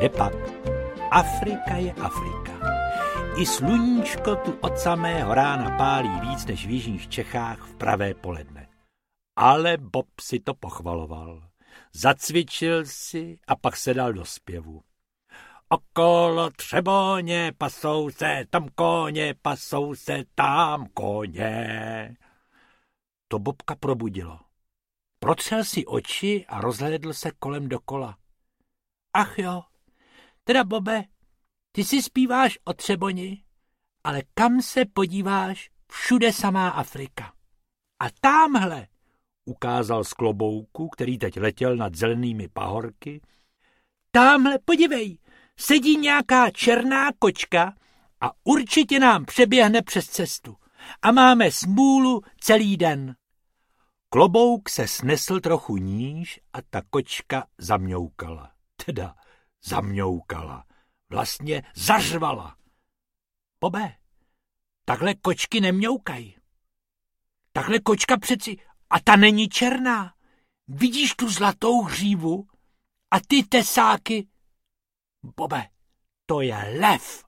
Kdepak. Afrika je Afrika. I sluníčko tu od samého rána pálí víc než v jižních Čechách v pravé poledne. Ale Bob si to pochvaloval. Zacvičil si a pak se dal do zpěvu. Okolo Třeboně pasou se, tam koně, pasou se, tam koně. To Bobka probudilo. Protřel si oči a rozhlédl se kolem dokola. Ach jo, teda Bobe, ty si zpíváš o Třeboni, ale kam se podíváš, všude samá Afrika. A támhle, ukázal z klobouku, který teď letěl nad zelenými pahorky, támhle, podívej, sedí nějaká černá kočka a určitě nám přeběhne přes cestu. A máme smůlu celý den. Klobouk se snesl trochu níž a ta kočka zamňoukala. Teda zamňoukala. Vlastně zařvala. Bobe, takhle kočky nemňoukají. Takhle kočka přeci, a ta není černá. Vidíš tu zlatou hřívu a ty tesáky? Bobe, to je lev.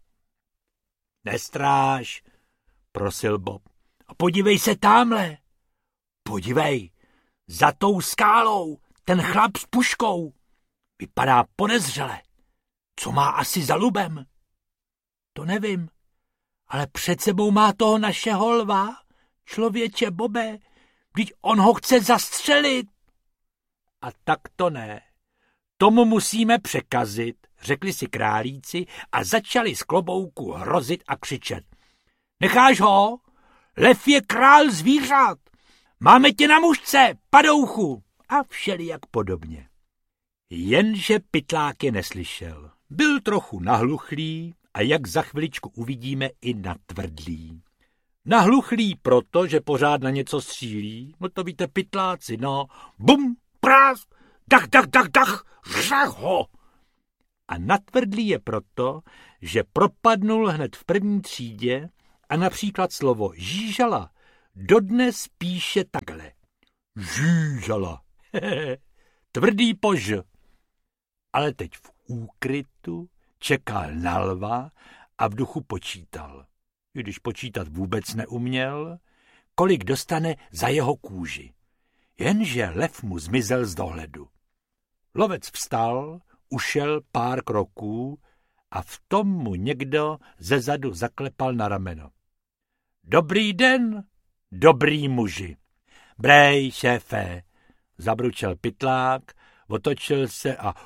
Nestráž, prosil Bob. A podívej se támhle. Podívej, za tou skálou, ten chlap s puškou. Vypadá podezřele. Co má asi za lubem? To nevím, ale před sebou má toho našeho lva. Člověče, Bobe, vždyť on ho chce zastřelit. A tak to ne. Tomu musíme překazit, řekli si králíci a začali z klobouku hrozit a křičet. Necháš ho? Lev je král zvířat. Máme tě na mužce, padouchu. A všelijak podobně. Jenže Pytlák je neslyšel. Byl trochu nahluchlý a jak za chviličku uvidíme i natvrdlý. Nahluchlý proto, že pořád na něco střílí, no to víte pytláci, no. Bum, prás, dach, dach, dach, dach, řach ho. A natvrdlý je proto, že propadnul hned v první třídě a například slovo žížala dodnes píše takhle. Žížala. Tvrdý pož. Ale teď v úkrytu čekal na lva a v duchu počítal. I když počítat vůbec neuměl, kolik dostane za jeho kůži. Jenže lev mu zmizel z dohledu. Lovec vstal, ušel pár kroků a v tom mu někdo zezadu zaklepal na rameno. Dobrý den, dobrý muži. Brej, šéfe, zabručel Pytlák, otočil se a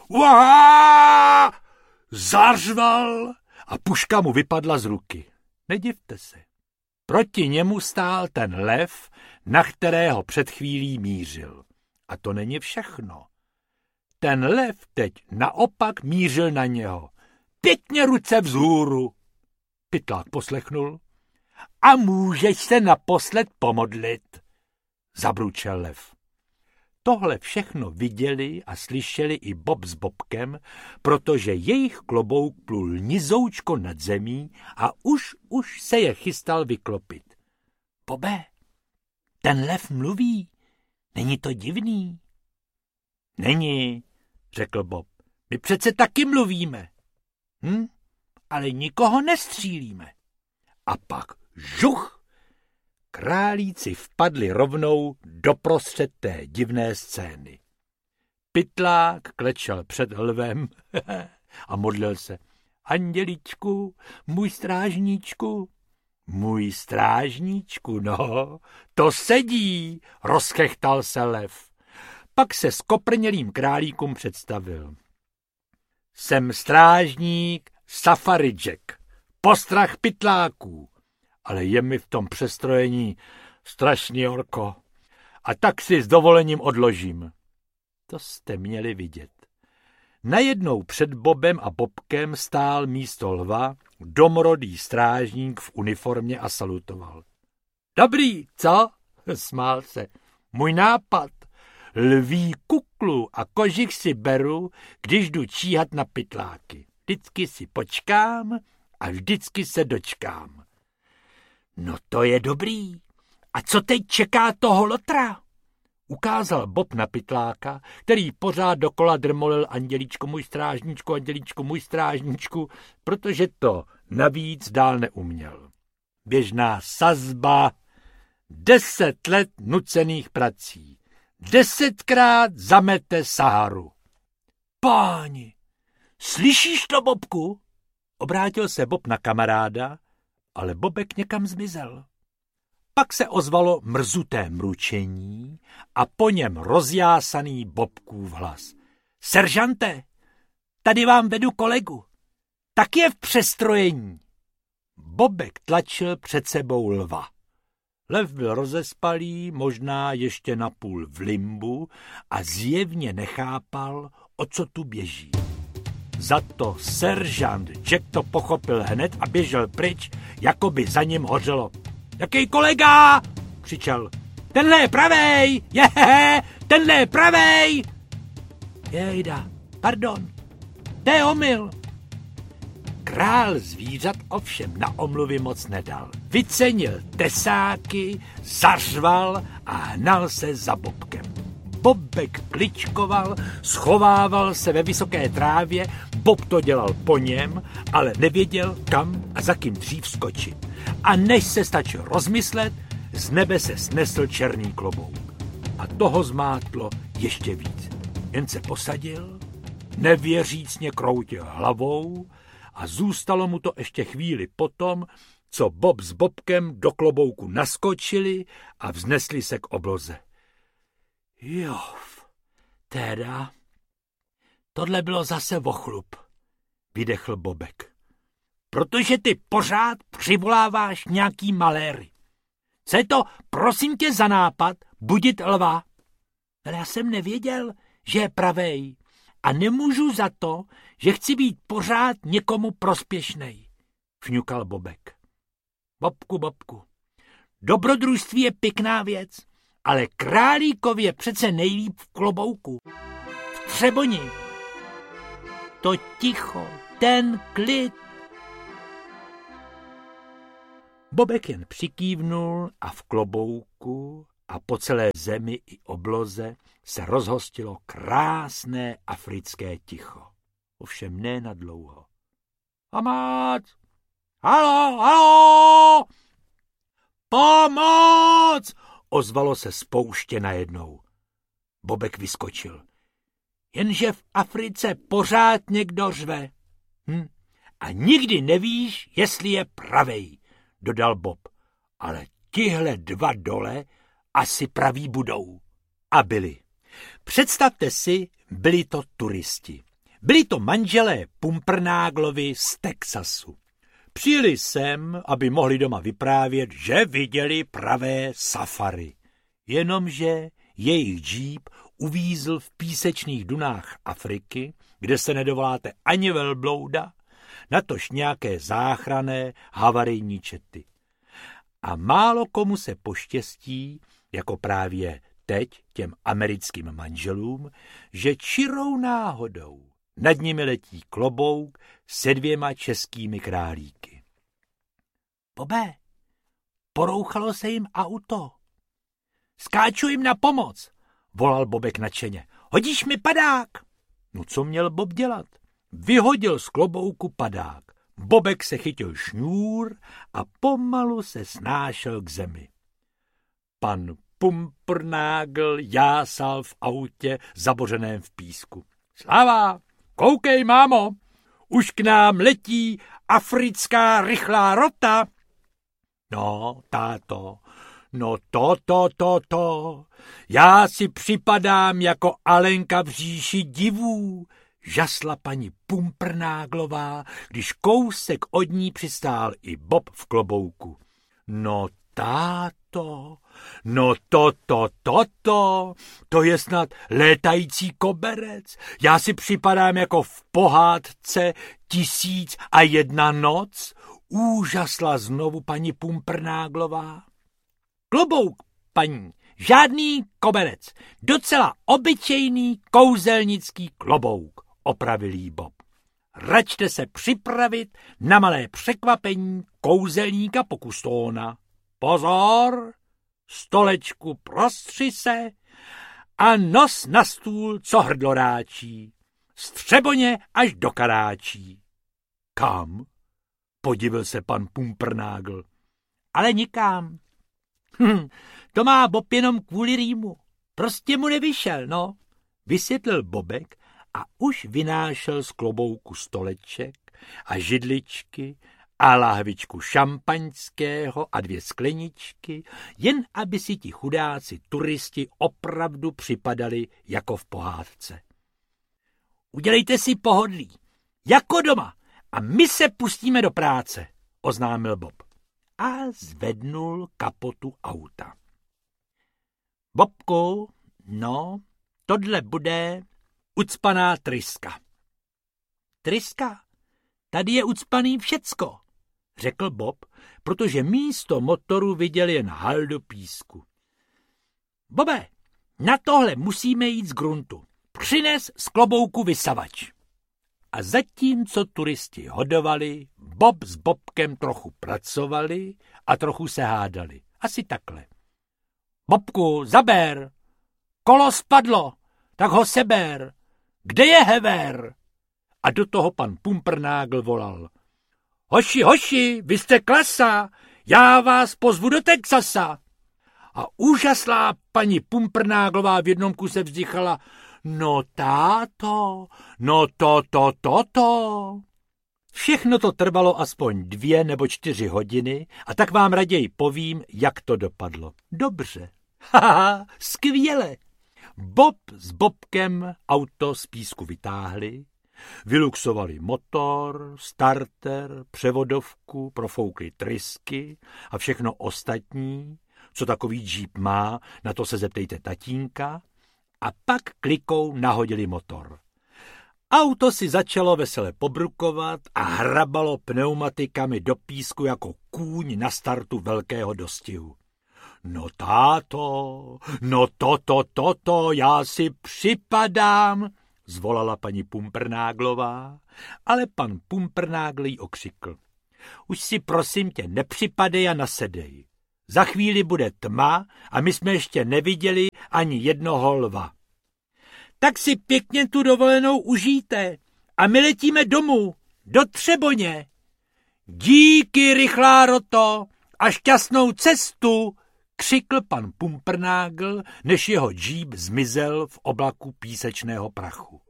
uá! Zařval a puška mu vypadla z ruky. Nedivte se. Proti němu stál ten lev, na kterého před chvílí mířil. A to není všechno. Ten lev teď naopak mířil na něho. Pěkně ruce vzhůru. Pytlák poslechnul. A můžeš se naposled pomodlit, zabručel lev. Tohle všechno viděli a slyšeli i Bob s Bobkem, protože jejich klobouk plul nizoučko nad zemí a už se je chystal vyklopit. Bobe, ten lev mluví, není to divný? Není, řekl Bob, my přece taky mluvíme. Ale nikoho nestřílíme. A pak žuch! Králíci vpadli rovnou doprostřed té divné scény. Pytlák klečel před lvem a modlil se. Anděličku, můj strážníčku. Můj strážníčku, no, to sedí, rozchechtal se lev. Pak se skoprnělým králíkům představil. Jsem strážník Safari Jack, postrach pytláků, ale je mi v tom přestrojení strašný horko. A tak si s dovolením odložím. To jste měli vidět. Najednou před Bobem a Bobkem stál místo lva domorodý strážník v uniformě a salutoval. Dobrý, co? Smál se. Můj nápad. Lví kuklu a kožich si beru, když jdu číhat na pytláky. Vždycky si počkám a vždycky se dočkám. No to je dobrý. A co teď čeká toho lotra? ukázal Bob na pytláka, který pořád dokola drmolil andělíčku můj strážníčku, protože to navíc dál neuměl. Běžná sazba, 10 let nucených prací, 10krát zamete Saharu. Páni, slyšíš to, Bobku? Obrátil se Bob na kamaráda, ale Bobek někam zmizel. Pak se ozvalo mrzuté mručení a po něm rozjásaný Bobkův hlas. Seržante, tady vám vedu kolegu. Tak je v přestrojení. Bobek tlačil před sebou lva. Lev byl rozespalý, možná ještě napůl v limbu a zjevně nechápal, o co tu běží. Za to seržant Jack to pochopil hned a běžel pryč, jako by za ním hořelo. Jaký kolega? Křičel. Tenhle je pravej! Jehehe! Tenhle je pravej! Jejda, pardon. To je omyl. Král zvířat ovšem na omluvy moc nedal. Vycenil tesáky, zařval a hnal se za Bobkem. Bobek kličkoval, schovával se ve vysoké trávě, Bob to dělal po něm, ale nevěděl, kam a za kým dřív skočit. A než se stačil rozmyslet, z nebe se snesl černý klobouk. A toho zmátlo ještě víc. Jen se posadil, nevěřícně kroutil hlavou a zůstalo mu to ještě chvíli potom, co Bob s Bobkem do klobouku naskočili a vznesli se k obloze. Jo, teda, tohle bylo zase vochlup, vydechl Bobek. Protože ty pořád přivoláváš nějaký maléry. Co je to, prosím tě, za nápad budit lva? Ale já jsem nevěděl, že je pravej a nemůžu za to, že chci být pořád někomu prospěšnej, fňukal Bobek. Bobku, dobrodružství je pěkná věc, ale králíkovi je přece nejlíp v klobouku, v třeboni. To ticho, ten klid. Bobek jen přikývnul a v klobouku a po celé zemi i obloze se rozhostilo krásné africké ticho. Ovšem ne na dlouho. Pomoc! Haló! Pomoc! Ozvalo se z pouště najednou. Bobek vyskočil. Jenže v Africe pořád někdo řve. A nikdy nevíš, jestli je pravej, dodal Bob. Ale tihle dva dole asi praví budou. A byli. Představte si, byli to turisti. Byli to manželé Pumpernáglovi z Texasu. Přijeli sem, aby mohli doma vyprávět, že viděli pravé safari. Jenomže jejich džíp uvízl v písečných dunách Afriky, kde se nedovoláte ani velblouda, natož nějaké záchranné havarijní čety. A málo komu se poštěstí, jako právě teď těm americkým manželům, že čirou náhodou nad nimi letí klobouk se 2 českými králíky. Bobe, porouchalo se jim auto. Skáču jim na pomoc, volal Bobek nadšeně. Hodíš mi padák? No co měl Bob dělat? Vyhodil z klobouku padák. Bobek se chytil šňůr a pomalu se snášel k zemi. Pan Pumpernagl jásal v autě zabořeném v písku. Sláva, koukej, mámo, už k nám letí africká rychlá rota. No, táto, no to. Já si připadám jako Alenka v říši divů, žasla paní Pumpernaglová, když kousek od ní přistál i Bob v klobouku. No táto, no to je snad létající koberec. Já si připadám jako v pohádce 1001 noc, úžasla znovu paní Pumpernaglová. Klobouk, paní, žádný koberec, docela obyčejný kouzelnický klobouk, opravil jí Bob. Račte se připravit na malé překvapení kouzelníka Pokustóna. Pozor, stolečku prostři se a nos na stůl, co hrdloráčí, střeboně až do karáčí. Kam? Podivil se pan Pumpernágl. Ale nikam. To má Bob jenom kvůli rýmu. Prostě mu nevyšel, no, vysvětlil Bobek a už vynášel z klobouku stoleček a židličky a láhvičku šampaňského a 2 skleničky, jen aby si ti chudáci turisti opravdu připadali jako v pohádce. Udělejte si pohodlí, jako doma, a my se pustíme do práce, oznámil Bob a zvednul kapotu auta. Bobku, no, tohle bude ucpaná tryska. Tryska? Tady je ucpaný všecko, řekl Bob, protože místo motoru viděl jen haldu písku. Bobe, na tohle musíme jít z gruntu. Přines z klobouku vysavač. A zatímco turisti hodovali, Bob s Bobkem trochu pracovali a trochu se hádali. Asi takhle. Bobku, zaber! Kolo spadlo, tak ho seber! Kde je hever? A do toho pan Pumpernágl volal. Hoši, vy jste klasa, já vás pozvu do Texasa. A úžaslá paní Pumpernáglová v jednom kuse vzdychala. No táto, no to. Všechno to trvalo aspoň 2 nebo 4 hodiny a tak vám raději povím, jak to dopadlo. Dobře. Haha, skvěle. Bob s Bobkem auto z písku vytáhli, vyluxovali motor, starter, převodovku, profoukli trysky a všechno ostatní, co takový džíp má, na to se zeptejte tatínka, a pak klikou nahodili motor. Auto si začalo vesele pobrukovat a hrabalo pneumatikami do písku jako kůň na startu velkého dostihu. No táto, no toto, já si připadám, zvolala paní Pumpernáglová, ale pan Pumpernágl jí okřikl. Už si prosím tě nepřipadej a nasedej. Za chvíli bude tma a my jsme ještě neviděli ani jednoho lva. Tak si pěkně tu dovolenou užijte a my letíme domů, do Třeboně. Díky, rychlá roto, a šťastnou cestu, křikl pan Pumpernágl, než jeho džíp zmizel v oblaku písečného prachu.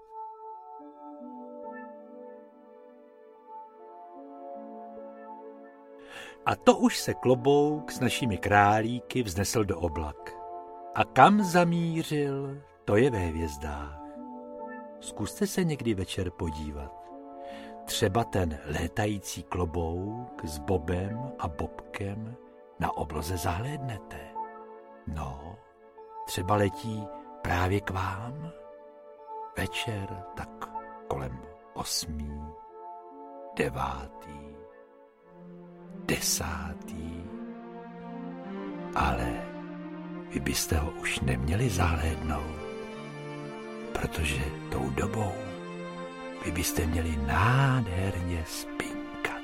A to už se klobouk s našimi králíky vznesl do oblak. A kam zamířil, to je ve hvězdách. Zkuste se někdy večer podívat. Třeba ten létající klobouk s Bobem a Bobkem na obloze zahlédnete. No, třeba letí právě k vám. Večer tak kolem 8., 9., 10. Ale vy byste ho už neměli zahlédnout, protože tou dobou vy byste měli nádherně spít.